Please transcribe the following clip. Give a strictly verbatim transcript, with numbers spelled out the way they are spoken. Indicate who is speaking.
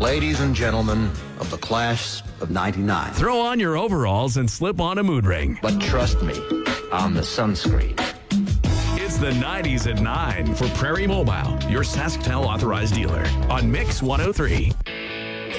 Speaker 1: Ladies and gentlemen of the class of ninety-nine.
Speaker 2: Throw on your overalls and slip on a mood ring.
Speaker 1: But trust me, I'm the sunscreen.
Speaker 2: It's the nineties at nine for Prairie Mobile, your SaskTel authorized dealer on Mix one oh three.